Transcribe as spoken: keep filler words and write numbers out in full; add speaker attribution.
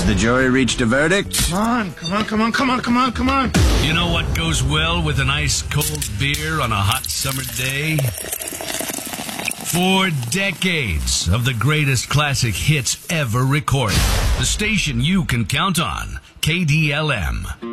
Speaker 1: Has the jury reached a verdict?
Speaker 2: Come on, come on, come on, come on, come on, come on.
Speaker 3: You know what goes well with an ice-cold beer on a hot summer day? Four decades of the greatest classic hits ever recorded. The station you can count on, K D L M.